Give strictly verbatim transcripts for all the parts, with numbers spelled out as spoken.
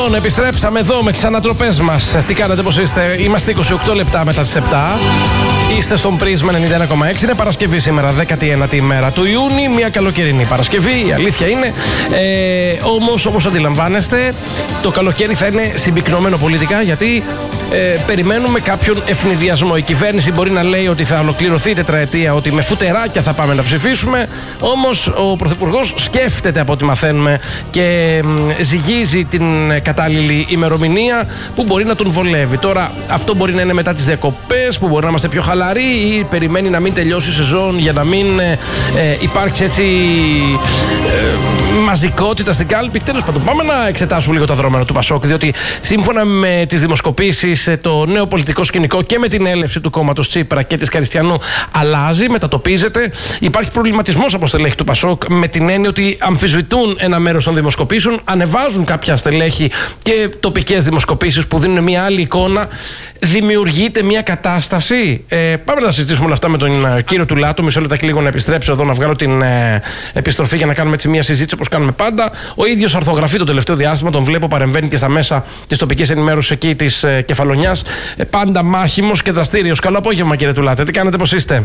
Λοιπόν, επιστρέψαμε εδώ με τις ανατροπές μας. Τι κάνετε, πώς είστε? Είμαστε είκοσι οκτώ λεπτά μετά τις επτά. Είστε στον Πρίσμα ενενήντα ένα κόμμα έξι. Είναι Παρασκευή σήμερα, δέκατη ένατη ημέρα του Ιούνιου. Μια καλοκαιρινή Παρασκευή, η αλήθεια είναι. Ε, όμως, όπως αντιλαμβάνεστε, το καλοκαίρι θα είναι συμπυκνωμένο πολιτικά, γιατί ε, περιμένουμε κάποιον ευνηδιασμό. Η κυβέρνηση μπορεί να λέει ότι θα ολοκληρωθεί η τετραετία, ότι με φουτεράκια θα πάμε να ψηφίσουμε. Όμως, ο Πρωθυπουργός σκέφτεται, από ό,τι μαθαίνουμε, και ε, ζυγίζει την κατάλληλη ημερομηνία που μπορεί να τον βολεύει. Τώρα, αυτό μπορεί να είναι μετά τις διακοπές, που μπορεί να είμαστε πιο χαλαροί, ή περιμένει να μην τελειώσει η σεζόν για να μην ε, ε, υπάρξει έτσι ε, μαζικότητα στην κάλπη. Τέλος πάντων, πάμε να εξετάσουμε λίγο τα δρόμενα του Πασόκ, διότι σύμφωνα με τις δημοσκοπήσεις, το νέο πολιτικό σκηνικό και με την έλευση του κόμματος Τσίπρα και της Καριστιανού αλλάζει, μετατοπίζεται. Υπάρχει προβληματισμός από στελέχη του Πασόκ, με την έννοια ότι αμφισβητούν ένα μέρος των δημοσκοπήσεων, ανεβάζουν κάποια στελέχη και τοπικές δημοσκοπήσεις που δίνουν μια άλλη εικόνα. Δημιουργείται μια κατάσταση. Ε, πάμε να συζητήσουμε όλα αυτά με τον uh, κύριο Τουλάτο. Μισό λεπτά και λίγο να επιστρέψω εδώ, να βγάλω την ε, επιστροφή για να κάνουμε έτσι μια συζήτηση όπως κάνουμε πάντα. Ο ίδιος αρθογραφεί το τελευταίο διάστημα, τον βλέπω, παρεμβαίνει και στα μέσα της τοπικής ενημέρωσης εκεί της ε, Κεφαλονιάς. Ε, πάντα μάχημος και δραστήριος. Καλό απόγευμα, κύριε Τουλάτο. Τι κάνετε, πώς είστε?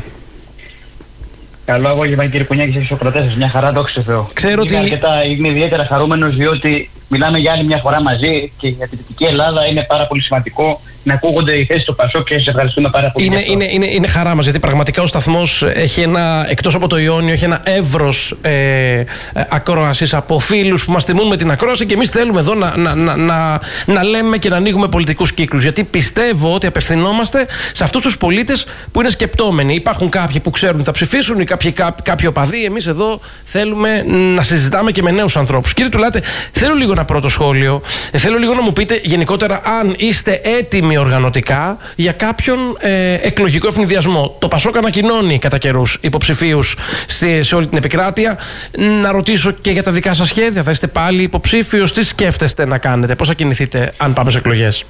Καλό απόγευμα, κύριε Κουνιάκη, και στους ακροατές σας. Μια χαρά, δόξα τω Θεώ. Ξέρω είμαι, ότι... αρκετά, είμαι ιδιαίτερα χαρούμενος, διότι μιλάμε για άλλη μια φορά μαζί και για την Δυτική Ελλάδα είναι πάρα πολύ σημαντικό να ακούγονται οι θέσεις του Πασόκ και σας ευχαριστούμε πάρα πολύ. Είναι, είναι, είναι, είναι χαρά μας, γιατί πραγματικά ο σταθμός έχει ένα, εκτός από το Ιόνιο, έχει ένα εύρος ε, ακρόασης από φίλους που μας τιμούν με την ακρόαση, και εμείς θέλουμε εδώ να, να, να, να, να λέμε και να ανοίγουμε πολιτικούς κύκλους. Γιατί πιστεύω ότι απευθυνόμαστε σε αυτούς τους πολίτες που είναι σκεπτόμενοι. Υπάρχουν κάποιοι που ξέρουν ότι θα ψηφίσουν, ή κάποιοι, κάποιοι, κάποιοι οπαδοί. Εμείς εδώ θέλουμε να συζητάμε και με νέους ανθρώπους. Κύριε Τουλάτε, θέλω λίγο ένα πρώτο σχόλιο. Θέλω λίγο να μου πείτε γενικότερα αν είστε έτοιμοι οργανωτικά για κάποιον ε, εκλογικό ευνηδιασμό. Το Πασόκ ανακοινώνει κατά καιρούς υποψηφίους σε, σε όλη την επικράτεια. Να ρωτήσω και για τα δικά σας σχέδια. Θα είστε πάλι υποψήφιος? Τι σκέφτεστε να κάνετε? Πώς θα κινηθείτε αν πάμε σε εκλογές?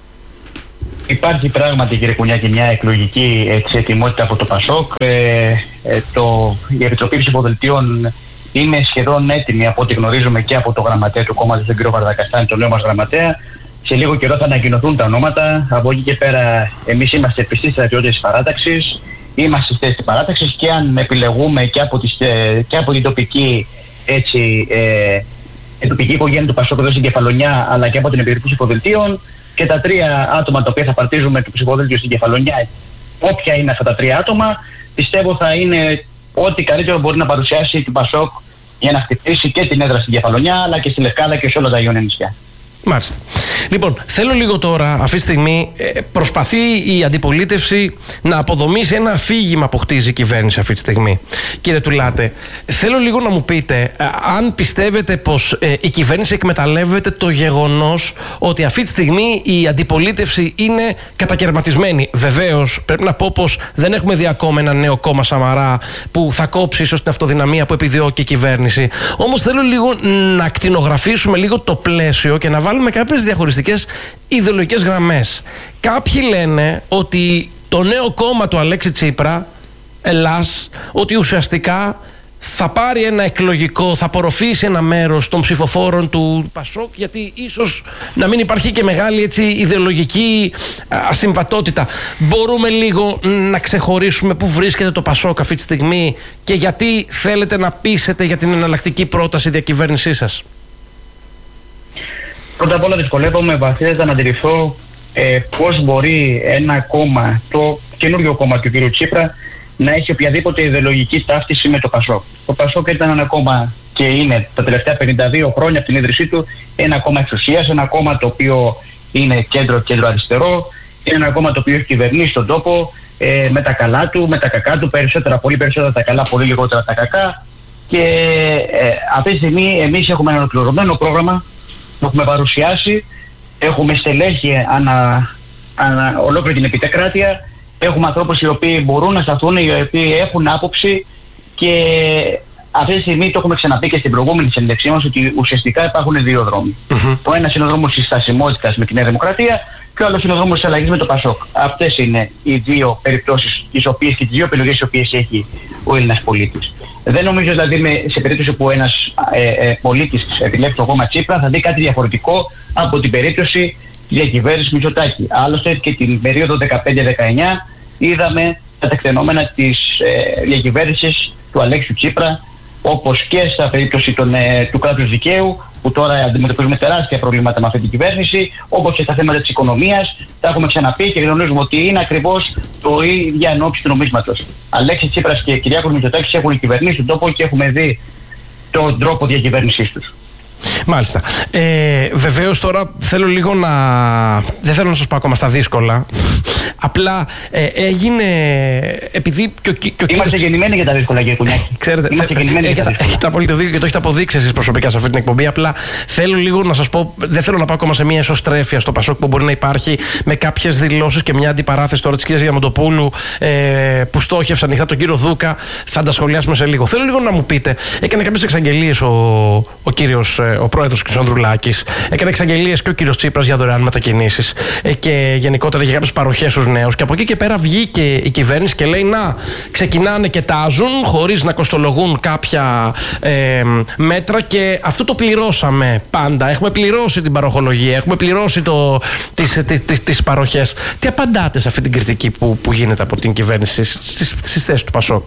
Υπάρχει πράγματι, κύριε Κουνιάκη, μια εκλογική εξαιτημότητα από το Πασόκ. Ε, ε, το, η Επιτροπή Ψηφοδελτίων είναι σχεδόν έτοιμη, από ό,τι γνωρίζουμε, και από το γραμματέα του κόμματος, τον κύριο Βαρδακαστάνη, τον νέο μας γραμματέα. Σε λίγο καιρό θα ανακοινωθούν τα ονόματα. Από εκεί και πέρα, εμείς είμαστε πιστοί στρατιώτες της παράταξης. Είμαστε στη θέση παράταξης, και αν επιλεγούμε και από, τις, και από την τοπική, έτσι, ε, την τοπική οικογένεια του Πασόκ εδώ στην Κεφαλονιά, αλλά και από την Επιτροπή Ψηφοδελτίων, και τα τρία άτομα τα οποία θα παρτίζουμε το ψηφοδέλτιο στην Κεφαλονιά, όποια είναι αυτά τα τρία άτομα, πιστεύω θα είναι ό,τι καλύτερο μπορεί να παρουσιάσει την Πασόκ για να χτυπήσει και την έδρα στην Κεφαλονιά, αλλά και στη Λευκάδα και σε όλα τα Ιόνια νησιά. Μάλιστα. Λοιπόν, θέλω λίγο τώρα, αυτή τη στιγμή, προσπαθεί η αντιπολίτευση να αποδομήσει ένα αφήγημα που χτίζει η κυβέρνηση αυτή τη στιγμή. Κύριε Τουλάτε, θέλω λίγο να μου πείτε αν πιστεύετε πως ε, η κυβέρνηση εκμεταλλεύεται το γεγονός ότι αυτή τη στιγμή η αντιπολίτευση είναι κατακαιρματισμένη. Βεβαίως, πρέπει να πω πως δεν έχουμε δει ακόμα ένα νέο κόμμα Σαμαρά που θα κόψει ίσως την αυτοδυναμία που επιδιώκει η κυβέρνηση. Όμως θέλω λίγο να ακτινογραφήσουμε λίγο το πλαίσιο και να βάλουμε κάποιες διαχωριστικές ιδεολογικές γραμμές. Κάποιοι λένε ότι το νέο κόμμα του Αλέξη Τσίπρα, Ελλάς, ότι ουσιαστικά θα πάρει ένα εκλογικό, θα απορροφήσει ένα μέρος των ψηφοφόρων του Πασόκ, γιατί ίσως να μην υπάρχει και μεγάλη, έτσι, ιδεολογική ασυμβατότητα. Μπορούμε λίγο να ξεχωρίσουμε πού βρίσκεται το Πασόκ αυτή τη στιγμή και γιατί θέλετε να πείσετε για την εναλλακτική πρόταση διακυβέρνησής σας? Πρώτα απ' όλα δυσκολεύομαι βαθύτατα να αντιληφθώ ε, πώς μπορεί ένα κόμμα, το καινούριο κόμμα του κ. Τσίπρα, να έχει οποιαδήποτε ιδεολογική ταύτιση με το Πασόκ. Το Πασόκ ήταν ένα κόμμα, και είναι τα τελευταία πενήντα δύο χρόνια από την ίδρυσή του, ένα κόμμα εξουσίας, ένα κόμμα το οποίο είναι κέντρο-κέντρο-αριστερό, είναι ένα κόμμα το οποίο έχει κυβερνήσει τον τόπο ε, με τα καλά του, με τα κακά του, περισσότερα, πολύ περισσότερα τα καλά, πολύ λιγότερα τα κακά. Και ε, αυτή τη στιγμή εμείς έχουμε ένα ολοκληρωμένο πρόγραμμα. Το έχουμε παρουσιάσει, έχουμε στελέχη ανα, ανα ολόκληρη την επικράτεια, έχουμε ανθρώπους οι οποίοι μπορούν να σταθούν, οι οποίοι έχουν άποψη, και αυτή τη στιγμή το έχουμε ξαναπεί και στην προηγούμενη συνέντευξή μας ότι ουσιαστικά υπάρχουν δύο δρόμοι. Mm-hmm. Ο ένας είναι ο δρόμος της στασιμότητας με τη Νέα Δημοκρατία, και ο άλλος είναι ο δρόμος της αλλαγής με το Πασόκ. Αυτές είναι οι δύο περιπτώσεις, τις οποίες και τις δύο επιλογές τις οποίες έχει ο Έλληνας πολίτης. Δεν νομίζω δηλαδή με, σε περίπτωση που ένας ε, ε, πολίτης επιλέξει το κόμμα Τσίπρα θα δει κάτι διαφορετικό από την περίπτωση της διακυβέρνησης Μητσοτάκη. Άλλωστε και την περίοδο δεκαπέντε δεκαεννιά είδαμε τα τεκτενόμενα της ε, διακυβέρνησης του Αλέξιου Τσίπρα, όπως και στα περίπτωση των, ε, του κράτους δικαίου, που τώρα αντιμετωπίζουμε τεράστια προβλήματα με αυτή την κυβέρνηση, όπως και στα θέματα της οικονομίας. Τα έχουμε ξαναπεί και γνωρίζουμε ότι είναι ακριβώς το ίδιο ενόψει του νομίσματος. Αλέξης Τσίπρας και Κυριάκος Μητσοτάκης έχουν κυβερνήσει τον τόπο και έχουμε δει τον τρόπο διακυβέρνησής τους. Μάλιστα. Ε, βεβαίως τώρα θέλω λίγο να... Δεν θέλω να σας πάω ακόμα στα δύσκολα. Απλά ε, έγινε... Επειδή και ο, και ο Είμαστε κύριος... γεννημένοι για τα δύσκολα, κύριε Κουνιάκη. Ξέρετε, Είμαστε θε... γεννημένοι έχετε, για τα δύσκολα. έχετε απόλυτο δίκιο και το έχετε αποδείξει εσείς προσωπικά σε αυτή την εκπομπή. Απλά θέλω λίγο να σας πω... Δεν θέλω να πάω ακόμα σε μια εσωστρέφεια στο Πασόκ που μπορεί να υπάρχει με κάποιες δηλώσεις και μια αντιπαράθεση τώρα της κυρίας Διαμαντοπούλου ε, που στόχευσαν ανοιχτά τον κύριο Δούκα. Θα τα σχολιάσουμε σε λίγο. Θέλω λίγο να μου πείτε, έκανε κάποιες εξαγγελίες ο, ο κύριος... ο πρόεδρος κ. Ανδρουλάκης, έκανε εξαγγελίες και ο κύριος Τσίπρας για δωρεάν μετακινήσεις ε, και γενικότερα για κάποιες παροχές στους νέους. Και από εκεί και πέρα βγήκε η κυβέρνηση και λέει: να, ξεκινάνε και τάζουν χωρίς να κοστολογούν κάποια ε, μέτρα και αυτό το πληρώσαμε πάντα. Έχουμε πληρώσει την παροχολογία, έχουμε πληρώσει το, τις, τις, τις, τις παροχές. Τι απαντάτε σε αυτή την κριτική που, που γίνεται από την κυβέρνηση στις, στις θέσεις του Πασόκ?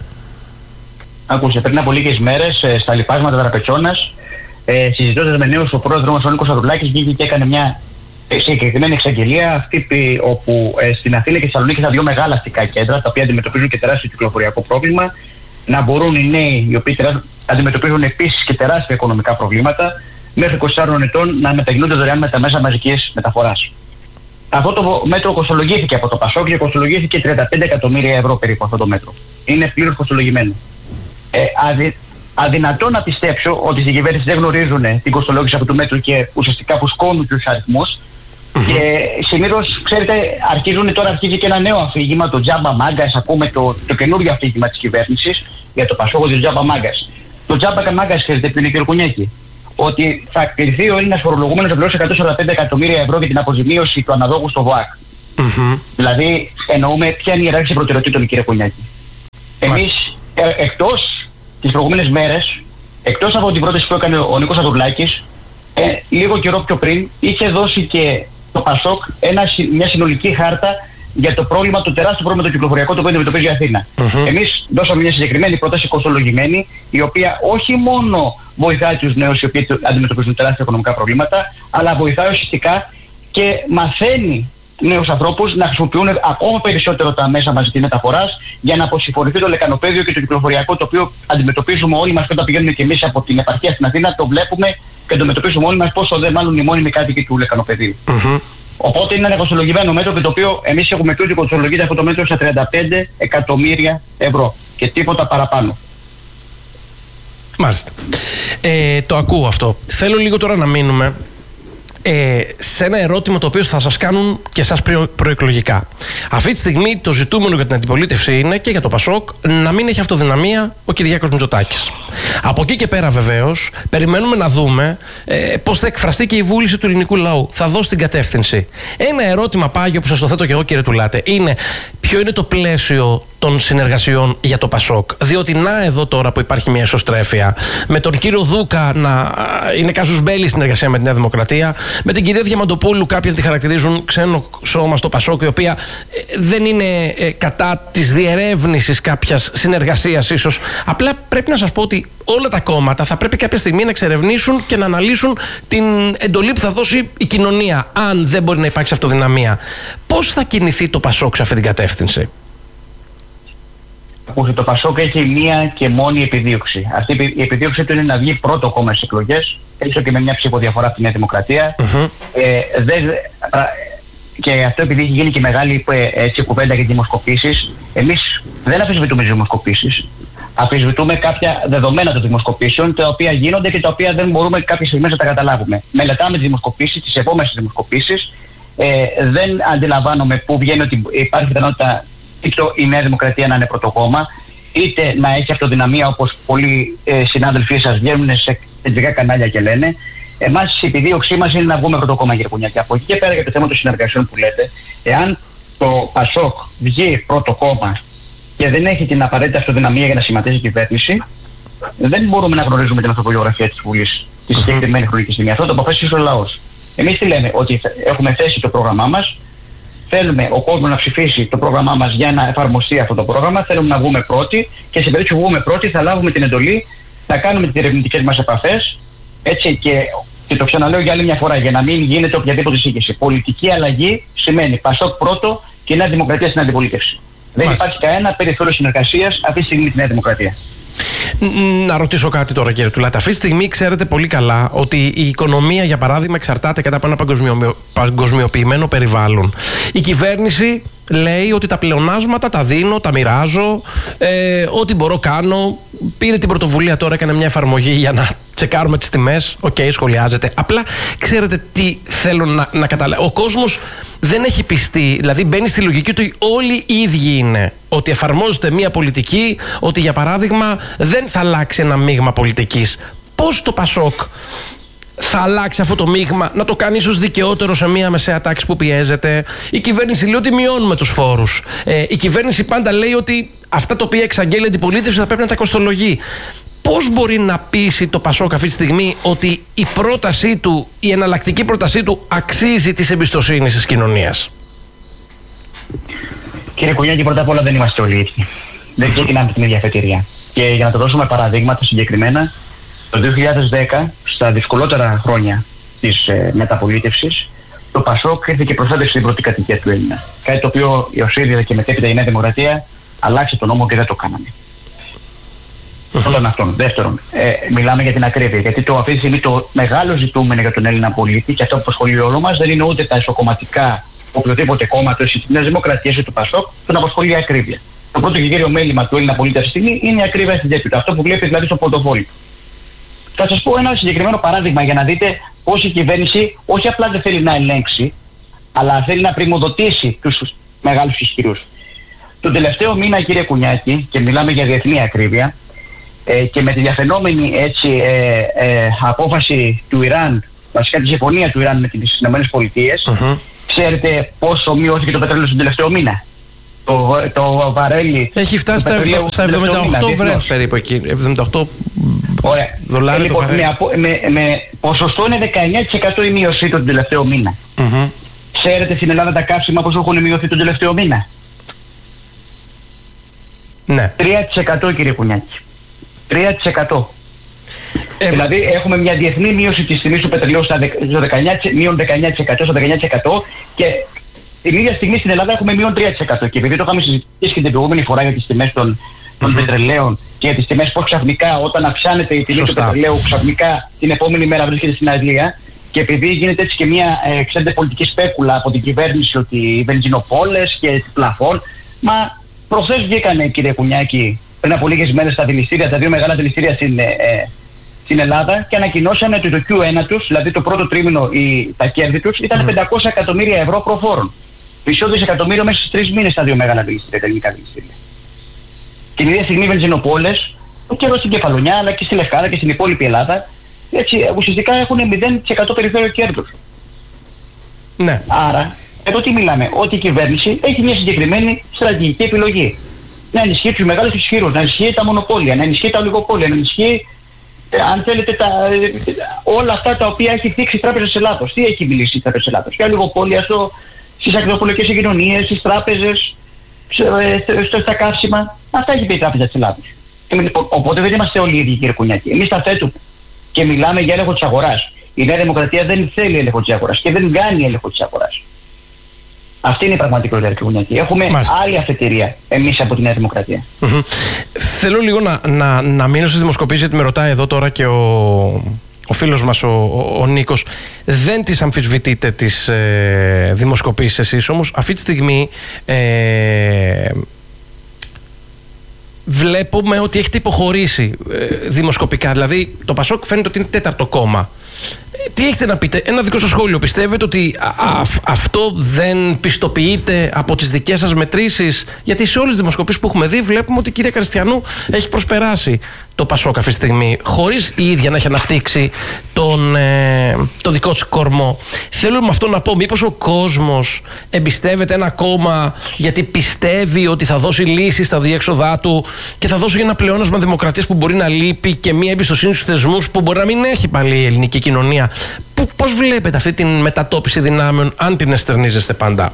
Άκουσε, πριν από λίγες μέρες στα λοιπάσματα Τραπετσόνας, Ε, συζητώντας με νέους, ο πρόεδρος μας ο Νίκος Ανδρουλάκης βγήκε και έκανε μια συγκεκριμένη εξαγγελία, αυτή όπου ε, στην Αθήνα και στη Θεσσαλονίκη θα δύο μεγάλα αστικά κέντρα, τα οποία αντιμετωπίζουν και τεράστιο κυκλοφοριακό πρόβλημα, να μπορούν οι νέοι, οι οποίοι τερά... αντιμετωπίζουν επίσης και τεράστια οικονομικά προβλήματα, μέχρι είκοσι τεσσάρων ετών να μετακινούνται δωρεάν με τα μέσα μαζικής μεταφοράς. Αυτό το μέτρο κοστολογήθηκε από το Πασόκ και κοστολογήθηκε τριάντα πέντε εκατομμύρια ευρώ περίπου αυτό το μέτρο. Είναι πλήρως κοστολογημένο. Ε, αδι... Αδυνατό να πιστέψω ότι στην κυβέρνηση δεν γνωρίζουν την κοστολόγηση αυτού του μέτρου και ουσιαστικά φουσκώνουν τους αριθμούς. Mm-hmm. Και συνήθως, ξέρετε, αρχίζουν τώρα αρχίζει και ένα νέο αφήγημα, το Τζάμπα Μάγκας. Ακούμε το, το καινούργιο αφήγημα της κυβέρνησης για το Πασόκ, το Τζάμπα Μάγκας. Το Τζάμπα Μάγκας, ξέρετε, που είναι κύριε Κουνιάκη, ότι θα κληθεί ο Έλληνας φορολογούμενος να πληρώσει εκατόν σαράντα πέντε εκατομμύρια ευρώ για την αποζημίωση του αναδόχου στο ΒΟΑΚ. Mm-hmm. Δηλαδή, εννοούμε ποια είναι η ιεράρχηση προτεραιοτήτων, κύριε Κουνιάκη. Εμείς, ε, εκτός τις προηγούμενες μέρες, εκτός από την πρόταση που έκανε ο Νίκος Ανδρουλάκης, ε, λίγο καιρό πιο πριν, είχε δώσει και το Πασόκ ένα, μια συνολική χάρτα για το πρόβλημα, το τεράστιο πρόβλημα το κυκλοφοριακό το οποίο αντιμετωπίζει η Αθήνα. Mm-hmm. Εμείς δώσαμε μια συγκεκριμένη πρόταση κοστολογημένη, η οποία όχι μόνο βοηθάει τους νέους οι οποίοι αντιμετωπίζουν τεράστια οικονομικά προβλήματα, αλλά βοηθάει ουσιαστικά και μαθαίνει νέους ανθρώπους να χρησιμοποιούν ακόμα περισσότερο τα μέσα μαζικής μεταφοράς για να αποσυμφορηθεί το λεκανοπέδιο και το κυκλοφοριακό, το οποίο αντιμετωπίζουμε όλοι μας και όταν πηγαίνουμε και εμείς από την επαρχία στην Αθήνα, το βλέπουμε και το αντιμετωπίζουμε όλοι μας, πόσο δεν μάλλον οι μόνιμοι κάτοικοι του λεκανοπεδίου. Mm-hmm. Οπότε είναι ένα κοστολογημένο μέτρο και το οποίο εμείς έχουμε πει ότι κοστολογείται αυτό το μέτρο στα τριάντα πέντε εκατομμύρια ευρώ και τίποτα παραπάνω. Μάλιστα. Ε, το ακούω αυτό. Θέλω λίγο τώρα να μείνουμε Ε, σε ένα ερώτημα το οποίο θα σας κάνουν και εσάς προεκλογικά. Αυτή τη στιγμή το ζητούμενο για την αντιπολίτευση είναι και για το Πασόκ να μην έχει αυτοδυναμία ο Κυριάκος Μητσοτάκης. Από εκεί και πέρα βεβαίως περιμένουμε να δούμε ε, πώς θα εκφραστεί και η βούληση του ελληνικού λαού. Θα δώσει την κατεύθυνση. Ένα ερώτημα πάγιο που σας το θέτω και εγώ κύριε Τουλάτε είναι ποιο είναι το πλαίσιο των συνεργασιών για το Πασόκ. Διότι να εδώ τώρα που υπάρχει μια εσωστρέφεια με τον κύριο Δούκα να είναι κάσους μπέλη συνεργασία με τη Νέα Δημοκρατία, με την κυρία Διαμαντοπούλου κάποιοι τη χαρακτηρίζουν ξένο σώμα στο Πασόκ, η οποία δεν είναι κατά της διερεύνησης κάποιας συνεργασίας ίσως. Απλά πρέπει να σας πω ότι όλα τα κόμματα θα πρέπει κάποια στιγμή να εξερευνήσουν και να αναλύσουν την εντολή που θα δώσει η κοινωνία, αν δεν μπορεί να υπάρξει αυτοδυναμία. Πώς θα κινηθεί το Πασόκ σε αυτή την κατεύθυνση? Ακούστε, το Πασόκ έχει μία και μόνη επιδίωξη. Αυτή η επιδίωξη του είναι να βγει πρώτο κόμμα στις εκλογές, έστω και με μια ψηφοδιαφορά από τη Νέα Δημοκρατία. Mm-hmm. Ε, δεν, α, και αυτό επειδή έχει γίνει και μεγάλη έτσι, κουβέντα για δημοσκοπήσεις, εμείς δεν αφισβητούμε τις δημοσκοπήσεις. Αφισβητούμε κάποια δεδομένα των δημοσκοπήσεων, τα οποία γίνονται και τα οποία δεν μπορούμε κάποιες στιγμές να τα καταλάβουμε. Μελετάμε τις δημοσκοπήσεις, τις επόμενες δημοσκοπήσεις. Ε, δεν αντιλαμβάνομαι πού βγαίνει ότι υπάρχει πιθανότητα είτε η Νέα Δημοκρατία να είναι πρωτοκόμμα, είτε να έχει αυτοδυναμία όπως πολλοί ε, συνάδελφοί σας βγαίνουν σε κεντρικά κανάλια και λένε. Εμάς η επιδίωξή μας είναι να βγούμε πρωτοκόμμα, κύριε Κουνιάκη. Από εκεί και πέρα για το θέμα των συνεργασιών που λέτε, εάν το Πασόκ βγει πρώτο κόμμα και δεν έχει την απαραίτητη αυτοδυναμία για να σχηματίσει κυβέρνηση, δεν μπορούμε να γνωρίζουμε την αυτοπολιογραφία της Βουλής τη συγκεκριμένη χρονική στιγμή. Αυτό το αποφάσισε ο λαός. Εμείς τι λέμε, ότι έχουμε θέσει το πρόγραμμά μας, θέλουμε ο κόσμος να ψηφίσει το πρόγραμμά μας για να εφαρμοστεί αυτό το πρόγραμμα, θέλουμε να βγούμε πρώτοι και σε περίπτωση που βγούμε πρώτοι θα λάβουμε την εντολή να κάνουμε τις ερευνητικές μας επαφές. Έτσι, και, και το ξαναλέω για άλλη μια φορά, για να μην γίνεται οποιαδήποτε σύγκριση. Πολιτική αλλαγή σημαίνει Πασόκ πρώτο και Νέα Δημοκρατία στην αντιπολίτευση. Δεν Μάλιστα. υπάρχει κανένα περιθώριο συνεργασίας αυτή τη στιγμή με τη Νέα Δημοκρατία. Να ρωτήσω κάτι τώρα, κύριε Τουλάτα. Αυτή τη στιγμή ξέρετε πολύ καλά ότι η οικονομία, για παράδειγμα, εξαρτάται κατά από ένα παγκοσμιο... παγκοσμιοποιημένο περιβάλλον. Η κυβέρνηση λέει ότι τα πλεονάσματα τα δίνω, τα μοιράζω, ε, ό,τι μπορώ κάνω. Πήρε την πρωτοβουλία τώρα, έκανε μια εφαρμογή για να τσεκάρουμε τις τιμές. Οκ, okay, σχολιάζεται. Απλά ξέρετε τι θέλω να, να καταλάβω. Ο κόσμος δεν έχει πιστεί, δηλαδή μπαίνει στη λογική ότι όλοι οι ίδιοι είναι. Ότι εφαρμόζεται μια πολιτική, ότι για παράδειγμα δεν θα αλλάξει ένα μείγμα πολιτικής. Πώς το Πασόκ θα αλλάξει αυτό το μείγμα, να το κάνει ίσως δικαιότερο σε μια μεσαία τάξη που πιέζεται? Η κυβέρνηση λέει ότι μειώνουμε τους φόρους. Ε, η κυβέρνηση πάντα λέει ότι αυτά τα οποία εξαγγέλει η αντιπολίτευση θα πρέπει να τα κοστολογεί. Πώς μπορεί να πείσει το Πασόκ αυτή τη στιγμή ότι η πρότασή του, η εναλλακτική πρότασή του αξίζει της εμπιστοσύνης της κοινωνίας? Κύριε Κουνιάκη, πρώτα απ' όλα δεν είμαστε όλοι ίδιοι. Δεν ξεκινάμε την ίδια αφετηρία. Και για να το δώσουμε παραδείγματα συγκεκριμένα, το δύο χιλιάδες δέκα, στα δυσκολότερα χρόνια της ε, μεταπολίτευσης, το Πασόκ ήρθε και προστάτευσε την πρώτη κατοικία του Έλληνα. Κάτι το οποίο η ΟΣΥΡΙΖΑ και μετέπειτα η Νέα Δημοκρατία αλλάξε τον νόμο και δεν το κάνανε. Πρώτον αυτόν. Δεύτερον, ε, μιλάμε για την ακρίβεια. Γιατί το, αυτή τη στιγμή το μεγάλο ζητούμενο για τον Έλληνα πολίτη και αυτό που απασχολεί όλο μας δεν είναι ούτε τα ισοκομματικά οποιοδήποτε κόμματο τη Νέα Δημοκρατία ή του Πασόκ, τον απασχολεί η ακρίβεια. Το πρώτο και κύριο μέλημα του Έλληνα πολίτη αυτή τη στιγμή είναι η ακρίβεια στην τσέπη του. Αυτό που βλέπει δηλαδή στο πορτοφόλι. Θα σας πω ένα συγκεκριμένο παράδειγμα για να δείτε πώς η κυβέρνηση όχι απλά δεν θέλει να ελέγξει, αλλά θέλει να πρημοδοτήσει τους μεγάλους ισχυρούς. Τον τελευταίο μήνα, κύριε Κουνιάκη, και μιλάμε για διεθνή ακρίβεια, ε, και με τη διαφαινόμενη έτσι, ε, ε, απόφαση του Ιράν, βασικά τη συμφωνία του Ιράν με τις ΗΠΑ, uh-huh. ξέρετε πόσο μειώθηκε το πετρέλαιο στον τελευταίο μήνα? Το, το βαρέλι έχει φτάσει στα εβδομήντα οκτώ βρετ περίπου εκεί. εβδομήντα οκτώ δολάρια. Λοιπόν, το με, με, με ποσοστό είναι δεκαεννιά τοις εκατό η μείωσή του τον τελευταίο μήνα. Mm-hmm. Ξέρετε στην Ελλάδα τα καύσιμα πόσο έχουν μειωθεί τον τελευταίο μήνα? Ναι. τρία τοις εκατό, κύριε Κουνιάκη. τρία τοις εκατό. Ε, δηλαδή έχουμε μια διεθνή μείωση της τιμής του πετρελαίου στα μείον δεκαεννιά τοις εκατό, στο δεκαεννιά τοις εκατό, και την ίδια στιγμή στην Ελλάδα έχουμε μείον τρία τοις εκατό. Και επειδή το είχαμε συζητήσει και την προηγούμενη φορά για τις τιμές των, των mm-hmm. πετρελαίων και για τις τιμές πώς ξαφνικά όταν αυξάνεται η τιμή Σωστά. του πετρελαίου, ξαφνικά την επόμενη μέρα βρίσκεται στην Αγγλία. Και επειδή γίνεται έτσι και μια ε, ξέρετε, πολιτική σπέκουλα από την κυβέρνηση ότι οι βενζινοπόλες και πλαφών, μα προχθές βγήκανε, κύριε Κουνιάκη, πριν από λίγες μέρες τα δηληστήρια, τα δύο μεγάλα δηληστήρια στην, ε, στην Ελλάδα, και ανακοινώσανε ότι το κιου ουάν τους, δηλαδή το πρώτο τρίμηνο, η, τα κέρδη τους ήταν mm. πεντακόσια εκατομμύρια ευρώ προφόρων. Μισό δισεκατομμύριο μέσα στους τρεις μήνες τα δύο μεγάλα δηληστήρια, τα ελληνικά δηληστήρια. Την ίδια στιγμή οι βενζινοπόλες, ο καιρός στην Κεφαλονιά, αλλά και στη Λευκάδα και στην υπόλοιπη Ελλάδα, έτσι, ουσιαστικά έχουν μηδέν τοις εκατό περιθώριο κέρδους. Ναι. Άρα, εδώ τι μιλάμε? Ότι η κυβέρνηση έχει μια συγκεκριμένη στρατηγική επιλογή. Να ενισχύει τους μεγάλους ισχυρούς, να ενισχύει τα μονοπόλια, να ενισχύει τα ολιγοπόλια, να ενισχύει, ε, αν θέλετε, τα, ε, όλα αυτά τα οποία έχει θίξει η Τράπεζα της Ελλάδος. Τι έχει μιλήσει η Τράπεζα της Ελλάδος? Για ολιγοπόλια στο, στις ακτινοπολικές συγκοινωνίες, στις τράπεζες, στο, στα καύσιμα. Αυτά έχει πει η Τράπεζα της Ελλάδος. Οπότε δεν είμαστε όλοι οι ίδιοι, κύριε Κουνιάκη. Εμείς τα θέτουμε και μιλάμε για έλεγχο της αγοράς. Η Νέα Δημοκρατία δεν θέλει έλεγχο της αγοράς και δεν κάνει έλεγχο της αγοράς. Αυτή είναι η πραγματικότητα, κύριε Κουνιάκη. Έχουμε Μάλιστα. άλλη αφετηρία εμείς από τη Νέα Δημοκρατία. Mm-hmm. Θέλω λίγο να, να, να μείνω στις δημοσκοπήσεις, γιατί με ρωτάει εδώ τώρα και ο, ο φίλος μας ο, ο, ο Νίκος. Δεν τις αμφισβητείτε τις ε, δημοσκοπήσεις εσείς, όμως αυτή τη στιγμή ε, βλέπουμε ότι έχετε υποχωρήσει ε, δημοσκοπικά. Δηλαδή το Πασόκ φαίνεται ότι είναι τέταρτο κόμμα. Τι έχετε να πείτε, ένα δικό σας σχόλιο? Πιστεύετε ότι α, α, αυτό δεν πιστοποιείται από τις δικές σας μετρήσεις? Γιατί σε όλες τις δημοσκοπήσεις που έχουμε δει βλέπουμε ότι η κυρία Κριστιανού έχει προσπεράσει το Πασόκ αυτή τη στιγμή, χωρίς η ίδια να έχει αναπτύξει τον, ε, το δικό της κορμό. Θέλω με αυτό να πω, μήπως ο κόσμος εμπιστεύεται ένα κόμμα γιατί πιστεύει ότι θα δώσει λύσεις στα διέξοδά του και θα δώσει ένα πλεόνασμα δημοκρατίας που μπορεί να λείπει και μια εμπιστοσύνη στους θεσμούς που μπορεί να μην έχει πάλι η ελληνική κοινωνία? Πώς βλέπετε αυτή την μετατόπιση δυνάμεων, αν την εστερνίζεστε πάντα?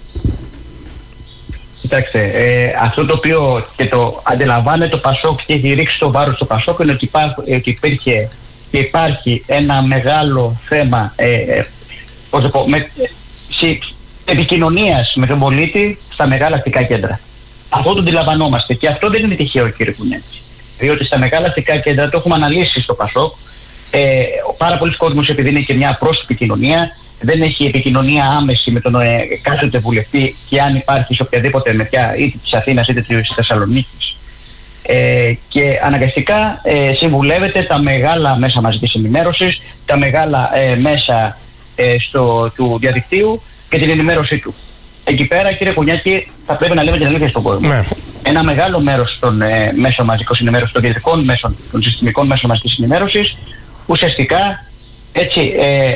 Κοιτάξτε, ε, αυτό το οποίο και το αντιλαμβάνεται το Πασόκ και έχει ρίξει το βάρος στο Πασόκ είναι ότι, υπά, ε, ότι υπήρχε και υπάρχει ένα μεγάλο θέμα ε, ε, πώς το πω, με, ε, επικοινωνίας με τον πολίτη στα μεγάλα αστικά κέντρα. Αυτό το αντιλαμβανόμαστε και αυτό δεν είναι τυχαίο, κύριε Κουνιάκη. Διότι στα μεγάλα αστικά κέντρα το έχουμε αναλύσει στο Πασόκ. Ε, πάρα πολλοί κόσμος, επειδή είναι και μια πρόσωπη κοινωνία, δεν έχει επικοινωνία άμεση με τον ε, κάθε βουλευτή, και αν υπάρχει σε οποιαδήποτε μεριά, είτε της Αθήνας είτε της Θεσσαλονίκης. Ε, και αναγκαστικά ε, συμβουλεύεται τα μεγάλα μέσα μαζικής ενημέρωσης, τα μεγάλα ε, μέσα ε, στο, του διαδικτύου και την ενημέρωσή του. Εκεί πέρα, κύριε Κουνιάκη, θα πρέπει να λέμε την αλήθεια στον κόσμο. Ναι. Ένα μεγάλο μέρος των ε, μέσων μαζικής ενημέρωσης, των κεντρικών μέσων, των συστημικών μέσων μαζικής ενημέρωσης, ουσιαστικά έτσι ε,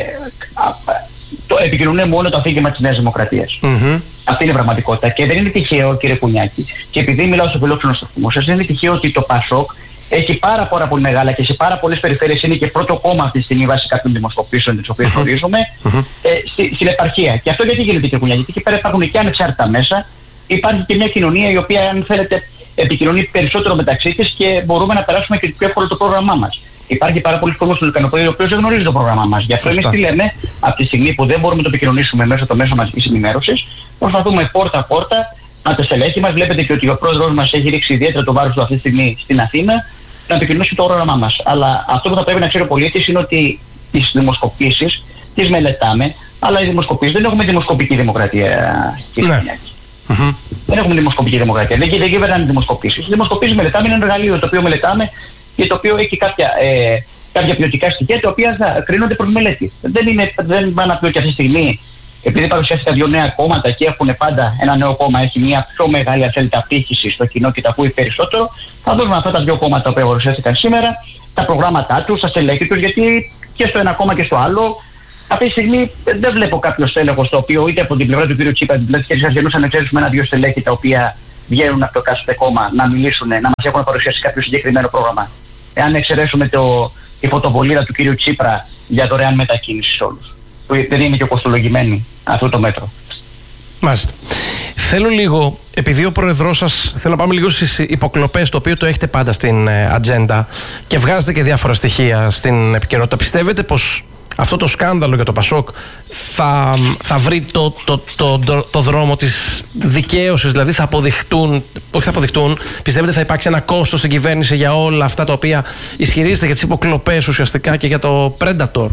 το επικοινωνούν μόνο το αφήγημα της Νέας Δημοκρατίας. Mm-hmm. Αυτή είναι η πραγματικότητα. Και δεν είναι τυχαίο, κύριε Κουνιάκη, και επειδή μιλάω στο φιλόξενο σταθμό σας, δεν είναι τυχαίο ότι το Πασόκ έχει πάρα, πάρα πολύ μεγάλα και σε πάρα πολλές περιφέρειες είναι και πρώτο κόμμα αυτή τη στιγμή βάσει κάποιων δημοσκοπήσεων, τις οποίες γνωρίζουμε, mm-hmm. ε, στη, στην επαρχία. Και αυτό γιατί γίνεται, κύριε Κουνιάκη? Γιατί εκεί πέρα υπάρχουν και ανεξάρτητα μέσα, υπάρχει και μια κοινωνία η οποία, αν θέλετε, επικοινωνεί περισσότερο μεταξύ της και μπορούμε να περάσουμε και πιο εύκολο το πρόγραμμά μας. Υπάρχει πάρα πολλοί κόσμος του Λουκανοπέδου, ο οποίος δεν γνωρίζει το πρόγραμμά μας. Γι' αυτό εμείς τι λέμε, από τη στιγμή που δεν μπορούμε να το επικοινωνήσουμε μέσω των μέσων μαζικής ενημέρωσης, προσπαθούμε πόρτα-πόρτα να τα στελέχη μας. Βλέπετε και ότι ο πρόεδρος μας έχει ρίξει ιδιαίτερα το βάρος του αυτή τη στιγμή στην Αθήνα, να επικοινωνήσουμε το πρόγραμμά μας. Αλλά αυτό που θα πρέπει να ξέρει ο πολίτης είναι ότι τις δημοσκοπήσεις τις μελετάμε, αλλά οι δημοσκοπήσεις δεν έχουμε δημοσκοπική δημοκρατία, κύριε Κουνιάκη. Mm-hmm. Δεν έχουμε δημοσκοπική δημοκρατία. Δεν, δεν κυβερνάνε δημοσκοπήσεις. Οι δημοσκοπήσεις μελετάμε, είναι ένα εργαλείο το οποίο μελετάμε και το οποίο έχει κάποια, ε, κάποια ποιοτικά στοιχεία τα οποία θα κρίνονται προς μελέτη. Δεν, είναι, δεν πάνε να πει ότι αυτή τη στιγμή, επειδή παρουσιάστηκαν δύο νέα κόμματα και έχουν πάντα ένα νέο κόμμα, έχει μια πιο μεγάλη αν θέλετε απήχηση στο κοινό και τα ακούει περισσότερο, θα δούμε αυτά τα δύο κόμματα που παρουσιάστηκαν σήμερα, τα προγράμματά τους, τα στελέχη τους, γιατί και στο ένα κόμμα και στο άλλο. Αυτή τη στιγμή δεν βλέπω κάποιο στέλεχος το οποίο είτε από την πλευρά του κ. Τσίπρα, την πλευρά της κ. Κριστιανού, να εξαιρέσουμε ένα-δύο στελέχη τα οποία βγαίνουν από το κάθε κόμμα να μιλήσουν, να μας έχουν παρουσιάσει κάποιο συγκεκριμένο πρόγραμμα. Εάν εξαιρέσουμε το, τη φωτοβολίδα του κ. Τσίπρα για δωρεάν μετακίνηση σε όλους, που δεν είναι και κοστολογημένη αυτό το μέτρο. Μάλιστα. Θέλω λίγο, επειδή ο πρόεδρός σας, θέλω να πάμε λίγο στις υποκλοπές, το οποίο το έχετε πάντα στην ε, ατζέντα και βγάζετε και διάφορα στοιχεία στην επικαιρότητα. Πιστεύετε πως αυτό το σκάνδαλο για το Πασόκ θα, θα βρει το, το, το, το, το δρόμο της δικαίωσης, δηλαδή θα αποδειχτούν, όχι θα αποδειχτούν, πιστεύετε θα υπάρξει ένα κόστος στην κυβέρνηση για όλα αυτά τα οποία ισχυρίζεται, για τις υποκλοπές ουσιαστικά και για το Predator?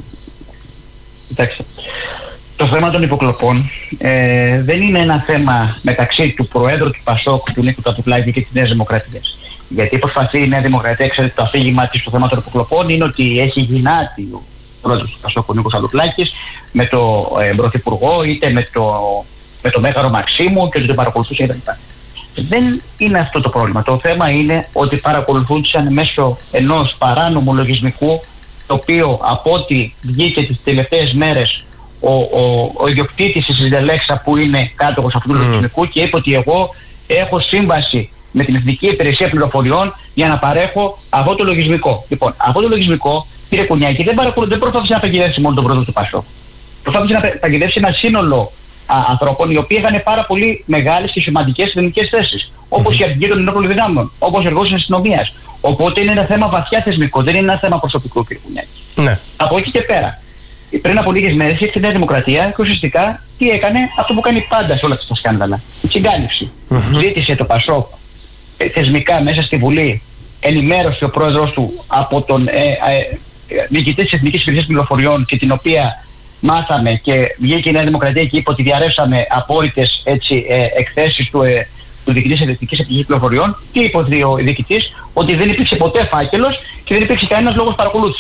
Κοιτάξτε, το θέμα των υποκλοπών ε, δεν είναι ένα θέμα μεταξύ του Προέδρου του Πασόκ, του Νίκου Καζαντζάκη και της Νέας Δημοκρατίας. Γιατί προσπαθεί η Νέα Δημοκρατία, ξέρετε, το αφήγημα της στο θέμα των υποκλοπών είναι ότι έχει γυνάτη ο Πρόεδρος του Πασόκ, ο Νίκος Καζαντζάκης, με το ε, Πρωθυπουργό, είτε με το, με το Μέγαρο Μαξίμου και ότι τον παρακολουθούσε κτλ. Δεν είναι αυτό το πρόβλημα. Το θέμα είναι ότι παρακολουθούσαν μέσω ενός παράνομου λογισμικού, το οποίο από ό,τι βγήκε τις τελευταίες μέρες ο, ο, ο ιδιοκτήτης της Δελέξα, που είναι κάτοχος αυτού του mm. λογισμικού, και είπε ότι εγώ έχω σύμβαση με την Εθνική Υπηρεσία Πληροφοριών για να παρέχω αυτό το λογισμικό. Λοιπόν, αυτό το λογισμικό, κύριε Κουνιάκη, δεν, δεν προσπάθησε να παγιδεύσει μόνο τον πρόεδρο του Πασόκ. Προσπάθησε να παγιδεύσει ένα σύνολο α, ανθρώπων οι οποίοι είχαν πάρα πολύ μεγάλες και σημαντικές εθνικές θέσεις. Όπως η αρχηγοί των ενόπλων δυνάμεων, όπως εργόσυνοι της αστυνομίας. Οπότε είναι ένα θέμα βαθιά θεσμικό, δεν είναι ένα θέμα προσωπικό, κύριε Κουνιάκη. Ναι. Από εκεί και πέρα, πριν από λίγες μέρες ήρθε η Νέα Δημοκρατία και ουσιαστικά τι έκανε? Αυτό που κάνει πάντα σε όλα αυτά τα σκάνδαλα. Συγκάλυψη. Mm-hmm. Ζήτησε το Πασόκ ε, θεσμικά μέσα στη Βουλή, ενημέρωσε ο πρόεδρος του από τον ε, ε, διοικητή της Εθνικής Υπηρεσίας Πληροφοριών, και την οποία μάθαμε και βγήκε η Νέα Δημοκρατία και είπε ότι διαρρεύσαμε απόρριτες έτσι, ε, εκθέσεις του, ε, του διοικητή της Εθνικής Υπηρεσίας Πληροφοριών. Τι είπε ο διοικητής? Ότι δεν υπήρξε ποτέ φάκελος και δεν υπήρξε κανένας λόγος παρακολούθησης.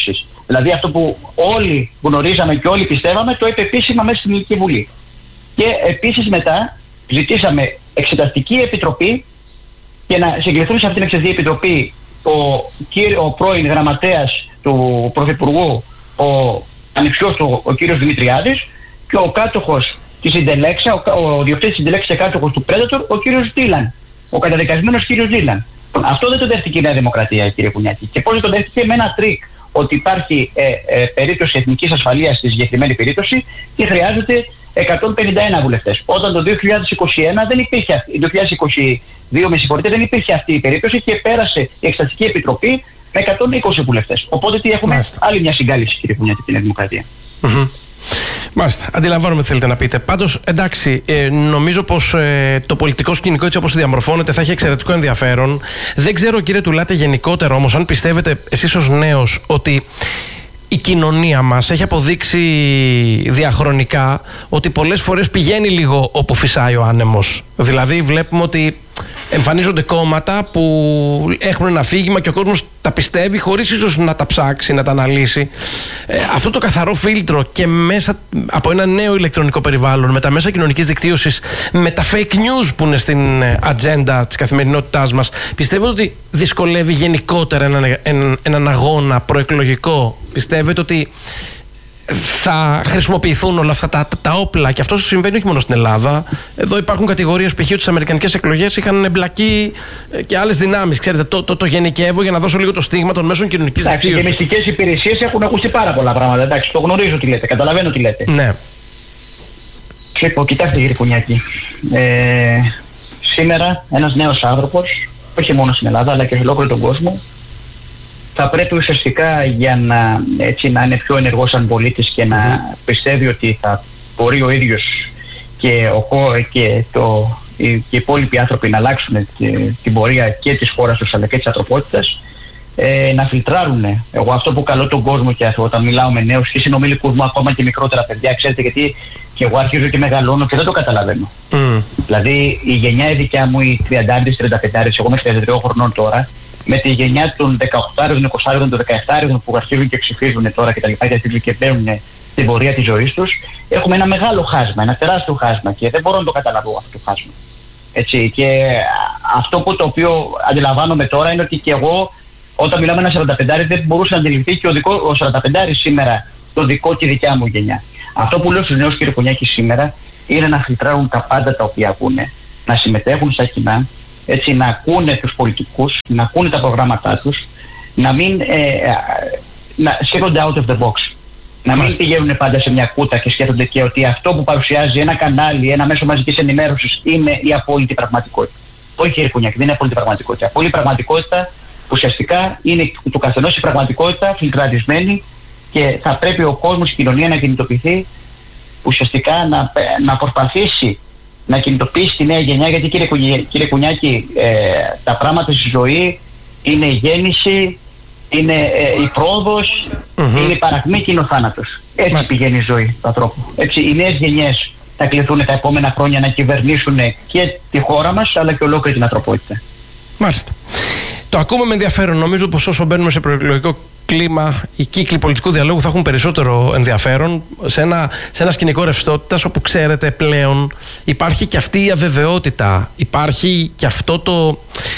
Δηλαδή αυτό που όλοι γνωρίζαμε και όλοι πιστεύαμε, το είπε επίσημα μέσα στην Ελληνική Βουλή. Και επίσης μετά ζητήσαμε εξεταστική επιτροπή και να συγκληθούν σε αυτήν την εξεταστική επιτροπή ο, κύριο, ο πρώην γραμματέας του Πρωθυπουργού, ο ανιψιός του, ο κύριος Δημητριάδης, και ο κάτοχος της Ιντελέξα, ο, ο διοκτήτης της Ιντελέξα και κάτοχος του Predator, ο κύριος Ντίλαν, ο καταδικασμένος κύριος Ντίλαν. Αυτό δεν το δέχτηκε η Νέα Δημοκρατία, κύριε Κουνιάκη. Και πώς δεν το δέχτηκε? Με ένα τρίκ, ότι υπάρχει ε, ε, περίπτωση εθνικής ασφαλείας στη συγκεκριμένη περίπτωση και χρειάζεται εκατόν πενήντα ένα βουλευτές. Όταν το δύο χιλιάδες είκοσι ένα δεν υπήρχε αυτή, το δύο χιλιάδες είκοσι δύο με συγχωρείτε, δεν υπήρχε αυτή η περίπτωση και πέρασε η Εξεταστική Επιτροπή με εκατόν είκοσι βουλευτές. Οπότε τι έχουμε? Μάλιστα. Άλλη μια συγκάλυψη, κύριε Κουνιάκη, την Δημοκρατία. Mm-hmm. Μάλιστα. Αντιλαμβάνομαι τι θέλετε να πείτε. Πάντως, εντάξει, ε, νομίζω πως ε, το πολιτικό σκηνικό έτσι όπως διαμορφώνεται θα έχει εξαιρετικό ενδιαφέρον. Δεν ξέρω, κύριε Τουλάτε, γενικότερα όμως, αν πιστεύετε εσείς ως νέος ότι η κοινωνία μας έχει αποδείξει διαχρονικά ότι πολλές φορές πηγαίνει λίγο όπου φυσάει ο άνεμος. Δηλαδή βλέπουμε ότι εμφανίζονται κόμματα που έχουν ένα αφήγημα και ο κόσμος τα πιστεύει χωρίς ίσως να τα ψάξει, να τα αναλύσει. Ε, αυτό το καθαρό φίλτρο και μέσα από ένα νέο ηλεκτρονικό περιβάλλον, με τα μέσα κοινωνικής δικτύωσης, με τα fake news που είναι στην ατζέντα της καθημερινότητάς μας, πιστεύετε ότι δυσκολεύει γενικότερα έναν, έναν, έναν αγώνα προεκλογικό? Πιστεύετε ότι θα χρησιμοποιηθούν όλα αυτά τα, τα, τα όπλα? Και αυτό συμβαίνει όχι μόνο στην Ελλάδα. Εδώ υπάρχουν κατηγορίες, π.χ. ότι στις αμερικανικές εκλογές είχαν εμπλακεί και άλλες δυνάμεις. Ξέρετε, το, το, το γενικεύω για να δώσω λίγο το στίγμα των μέσων κοινωνικής δικτύωσης. Οι μυστικές υπηρεσίες έχουν ακουστεί πάρα πολλά πράγματα. Εντάξει, το γνωρίζω τι λέτε, καταλαβαίνω τι λέτε. Ναι. Λοιπόν, κοιτάξτε, κύριε Κουνιάκη. Ε, σήμερα ένας νέος άνθρωπος, όχι μόνο στην Ελλάδα αλλά και σε ολόκληρο τον κόσμο, θα πρέπει ουσιαστικά για να, έτσι, να είναι πιο ενεργός σαν πολίτης και να mm-hmm. πιστεύει ότι θα μπορεί ο ίδιος και, ο, και, το, και οι υπόλοιποι άνθρωποι να αλλάξουν την, την πορεία και της χώρας τους αλλά και της ανθρωπότητας, ε, να φιλτράρουν. Εγώ αυτό που καλώ τον κόσμο και όταν μιλάω με νέους και συνομιλικούς μου, ακόμα και μικρότερα παιδιά, ξέρετε, γιατί και εγώ αρχίζω και μεγαλώνω και δεν το καταλαβαίνω. Mm. Δηλαδή η γενιά η δικιά μου, οι τριάντα τριάντα πέντε, εγώ είμαι τριάντα τρία χρονών τώρα, με τη γενιά των δεκαοκτώ, των είκοσι, των δεκαεπτά που αρχίζουν και ψηφίζουν τώρα και τα λοιπά και και παίρνουν την πορεία της ζωής τους, έχουμε ένα μεγάλο χάσμα, ένα τεράστιο χάσμα και δεν μπορώ να το καταλαβώ αυτό το χάσμα. Έτσι, και αυτό που το οποίο αντιλαμβάνομαι τώρα είναι ότι και εγώ, όταν μιλάμε ένα σαρανταπεντάρι, δεν μπορούσε να αντιληφθεί και ο, δικό, ο σαρανταπεντάρι σήμερα το δικό και δικιά μου γενιά. Αυτό που λέω στους νέους, κύριε Κουνιάκη, σήμερα είναι να φιλτράρουν τα πάντα τα οποία ακούνε, να συμμετέχουν στα κοινά, έτσι, να ακούνε τους πολιτικούς, να ακούνε τα προγράμματά τους, να μην ε, να σκέφτονται out of the box. Να μην πηγαίνουν πάντα σε μια κούτα και σκέφτονται και ότι αυτό που παρουσιάζει ένα κανάλι, ένα μέσο μαζικής ενημέρωσης είναι η απόλυτη πραγματικότητα. Όχι, κύριε Κουνιάκη, δεν είναι απόλυτη πραγματικότητα. Η απόλυτη πραγματικότητα ουσιαστικά είναι του καθενός η πραγματικότητα φιλτραρισμένη και θα πρέπει ο κόσμος, η κοινωνία να κινητοποιηθεί, ουσιαστικά να, να προσπαθήσει να κινητοποιήσει τη νέα γενιά, γιατί κύριε, κύριε Κουνιάκη, ε, τα πράγματα στη ζωή είναι η γέννηση, είναι ε, η πρόοδος, mm-hmm. είναι η παρακμή και είναι ο θάνατος. Έτσι Μάλιστα. πηγαίνει η ζωή του ανθρώπου. Έτσι, οι νέες γενιές θα κληθούν τα επόμενα χρόνια να κυβερνήσουν και τη χώρα μας αλλά και ολόκληρη την ανθρωπότητα. Μάλιστα. Το ακούμε με ενδιαφέρον. Νομίζω πως όσο μπαίνουμε σε προεκλογικό κλίμα, οι κύκλοι πολιτικού διαλόγου θα έχουν περισσότερο ενδιαφέρον σε ένα, σε ένα σκηνικό ρευστότητας όπου, ξέρετε, πλέον υπάρχει και αυτή η αβεβαιότητα. Υπάρχει και αυτό το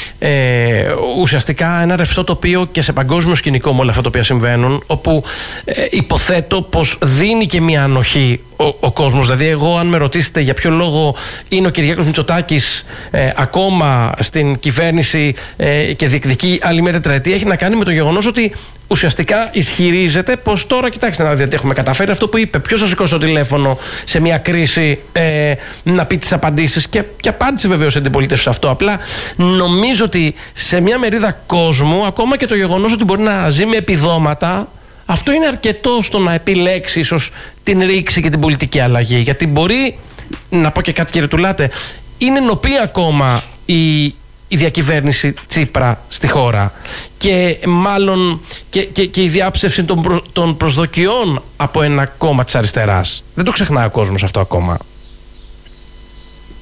ε, ουσιαστικά ένα ρευστό τοπίο και σε παγκόσμιο σκηνικό με όλα αυτά τα οποία συμβαίνουν, όπου ε, υποθέτω πως δίνει και μια ανοχή ο, ο κόσμος. Δηλαδή, εγώ, αν με ρωτήσετε για ποιο λόγο είναι ο Κυριάκος Μητσοτάκης ε, ακόμα στην κυβέρνηση ε, και διεκδικεί άλλη μια τετραετία, έχει να κάνει με το γεγονός ότι ουσιαστικά ισχυρίζεται πως τώρα, κοιτάξτε να δείτε, έχουμε καταφέρει αυτό που είπε. Ποιος θα σηκώσει το τηλέφωνο σε μια κρίση ε, να πει τις απαντήσεις? Και, και απάντησε βεβαίως η αντιπολίτευση σε αυτό. Απλά νομίζω ότι σε μια μερίδα κόσμου, ακόμα και το γεγονός ότι μπορεί να ζει με επιδόματα, αυτό είναι αρκετό στο να επιλέξει ίσως την ρήξη και την πολιτική αλλαγή. Γιατί μπορεί, να πω και κάτι, κύριε Τουλάτε, είναι νοπή ακόμα η, η διακυβέρνηση Τσίπρα στη χώρα και μάλλον και, και, και η διάψευση των, προ, των προσδοκιών από ένα κόμμα της αριστεράς. Δεν το ξεχνάει ο κόσμος αυτό ακόμα.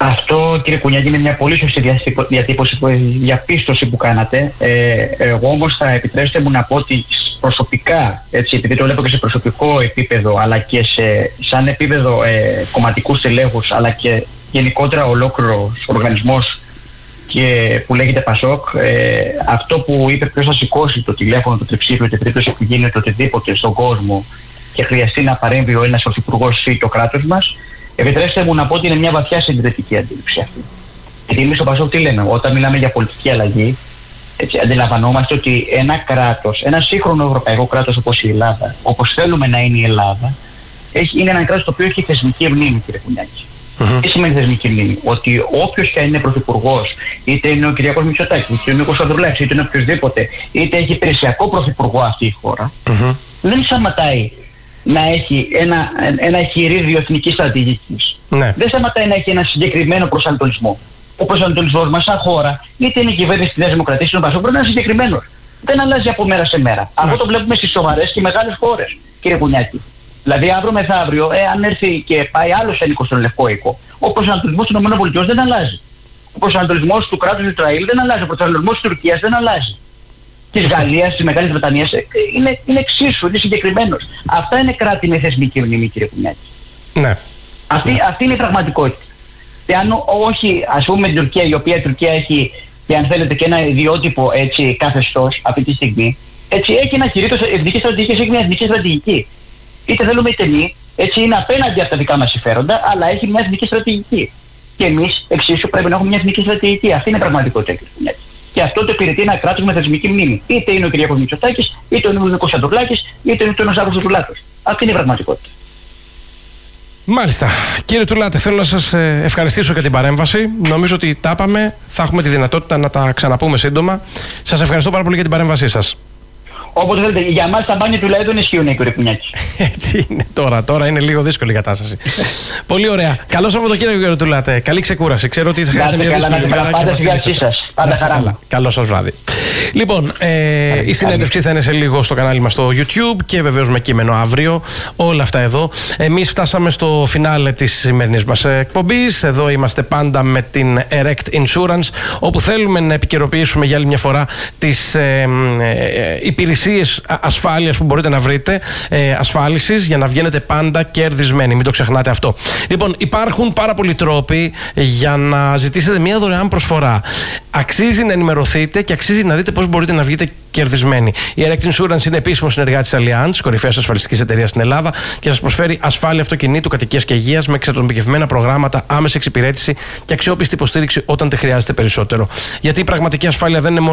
Αυτό, κύριε Κουνιάκη, είναι μια πολύ σωστή διατύπωση, διαπίστωση που κάνατε. Ε, εγώ όμως θα επιτρέψετε μου να πω ότι προσωπικά, έτσι, επειδή το βλέπω και σε προσωπικό επίπεδο, αλλά και σε, σαν επίπεδο ε, κομματικού στελέχους, αλλά και γενικότερα ολόκληρος οργανισμός και που λέγεται Πασόκ, ε, αυτό που είπε ποιος θα σηκώσει το τηλέφωνο, το τριψήφιο, την περίπτωση που γίνεται οτιδήποτε στον κόσμο και χρειαστεί να παρέμβει ο Έλληνας πρωθυπουργός ή το κράτος μας, επιτρέψτε μου να πω ότι είναι μια βαθιά συντηρητική αντίληψη αυτή. Γιατί εμείς στο Πασόκ τι λέμε, όταν μιλάμε για πολιτική αλλαγή, έτσι, αντιλαμβανόμαστε ότι ένα κράτος, ένα σύγχρονο ευρωπαϊκό κράτος όπως η Ελλάδα, όπως θέλουμε να είναι η Ελλάδα, έχει, είναι ένα κράτος το οποίο έχει θεσμική μνήμη, κύριε Κουνιάκη. Mm-hmm. Τι σημαίνει θεσμική μνήμη? Ότι όποιος και αν είναι πρωθυπουργός, είτε είναι ο Κυριάκος Μητσοτάκης, είτε είναι ο Νίκος Ανδρουλάκης, είτε είναι οποιοδήποτε, είτε έχει υπηρεσιακό πρωθυπουργό αυτή η χώρα, mm-hmm. δεν σταματάει να έχει ένα, ένα χειρίδιο εθνικής στρατηγικής. Ναι. Δεν σταματάει να έχει ένα συγκεκριμένο προσανατολισμό. Ο προσανατολισμός μας σαν χώρα, είτε είναι η κυβέρνηση της Νέας Δημοκρατίας, είτε ο Πασόκ, πρέπει να είναι συγκεκριμένος. Δεν αλλάζει από μέρα σε μέρα. Αυτό ναι. το βλέπουμε στις σοβαρές και μεγάλες χώρες, κύριε Κουνιάκη. Δηλαδή, αύριο μεθαύριο, ε, αν έρθει και πάει άλλος ένικος στον Λευκό Οίκο, ο προσανατολισμός των ΗΠΑ δεν αλλάζει. Ο προσανατολισμός του κράτους του Ισραήλ δεν αλλάζει. Ο προσανατολισμός της Τουρκίας δεν αλλάζει. Της Γαλλίας, της Μεγάλης Βρετανίας είναι, είναι εξίσου, είναι συγκεκριμένος. Αυτά είναι κράτη με θεσμική μνήμη, κύριε Κουνιάκη. Ναι. Αυτή, ναι. αυτή είναι η πραγματικότητα. Και αν όχι, ας πούμε, την Τουρκία, η οποία η Τουρκία έχει, και αν θέλετε, και ένα ιδιότυπο έτσι, καθεστώς αυτή τη στιγμή, έτσι έχει ένα χειρίδιο εθνική στρατηγική, έχει μια εθνική στρατηγική. Είτε θέλουμε είτε μη, έτσι είναι απέναντι από τα δικά μας συμφέροντα, αλλά έχει μια εθνική στρατηγική. Και εμείς εξίσου πρέπει να έχουμε μια εθνική στρατηγική. Αυτή είναι η πραγματικότητα, κύριε Κουνιάκη. Και αυτό το υπηρετεί ένα κράτος με θεσμική μνήμη. Είτε είναι ο Κυριάκος Μητσοτάκης, είτε είναι ο Νίκος Ανδρουλάκης, είτε είναι ο Νοσάκος Τουλάτος. Αυτή είναι η πραγματικότητα. Μάλιστα. Κύριε Τουλάτε, θέλω να σας ευχαριστήσω για την παρέμβαση. Νομίζω ότι τα είπαμε. Θα έχουμε τη δυνατότητα να τα ξαναπούμε σύντομα. Σας ευχαριστώ πάρα πολύ για την παρέμβασή σας. Όποτε θέλετε, για εμάς τα μπάνια του λαού δεν ισχύουν, κύριε Κουνιάκη. Έτσι είναι τώρα. Τώρα είναι λίγο δύσκολη η κατάσταση. Πολύ ωραία. Καλό Σαββατοκύριακο, κύριε Τουλάτε. Καλή ξεκούραση. Ξέρω ότι θα έχετε μια δύσκολη μέρα. Πάντα στη διάρκεια σας. Πάντα χαρά. Καλό σας βράδυ. Λοιπόν, ε, η συνέντευξη θα είναι σε λίγο στο κανάλι μας στο YouTube και βεβαίως με κείμενο αύριο. Όλα αυτά εδώ. Εμείς φτάσαμε στο φινάλε της σημερινής μας εκπομπής. Εδώ είμαστε πάντα με την Erect Insurance, όπου θέλουμε να επικαιροποιήσουμε για άλλη μια φορά τις ε, ε, υπηρεσίες ασφάλειας που μπορείτε να βρείτε, ε, ασφάλισης, για να βγαίνετε πάντα κερδισμένοι. Μην το ξεχνάτε αυτό. Λοιπόν, υπάρχουν πάρα πολλοί τρόποι για να ζητήσετε μια δωρεάν προσφορά. Αξίζει να ενημερωθείτε και αξίζει να δείτε πώς μπορείτε να βγείτε κερδισμένοι. Η Erect Insurance είναι επίσημο συνεργάτης της Allianz, κορυφαίας ασφαλιστικής εταιρείας στην Ελλάδα, και σας προσφέρει ασφάλεια αυτοκινήτου, κατοικίας και υγείας με εξατομικευμένα προγράμματα, άμεση εξυπηρέτηση και αξιόπιστη υποστήριξη όταν τη χρειάζεται περισσότερο. Γιατί η πραγματική ασφάλεια δεν είναι μόνο